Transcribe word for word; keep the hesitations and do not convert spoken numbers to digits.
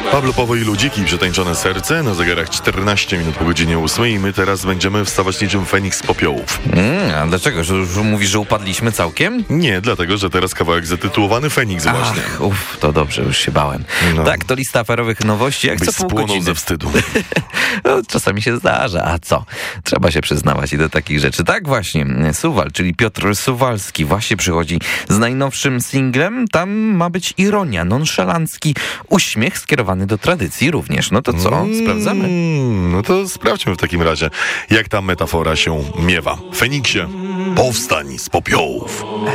Pablo Paweł i Ludziki, Przetańczone serce, na zegarach czternaście minut po godzinie ósmej i my teraz będziemy wstawać niczym Feniks z popiołów. Mm, a dlaczego? Że już mówisz, że upadliśmy całkiem? Nie, dlatego, że teraz kawałek zatytułowany Feniks właśnie. Ach, uff, to dobrze, już się bałem. No. Tak, to lista aferowych nowości, jak Byś co pół spłonął godziny. ze wstydu. No, czasami się zdarza, a co? Trzeba się przyznawać i do takich rzeczy. Tak właśnie, Suwal, czyli Piotr Suwalski właśnie przychodzi z najnowszym singlem. Tam ma być ironia, nonszalancki uśmiech skierowany do tradycji również. No to co? Sprawdzamy. Mm, no to sprawdźmy w takim razie, jak ta metafora się miewa. Feniksie, powstań z popiołów.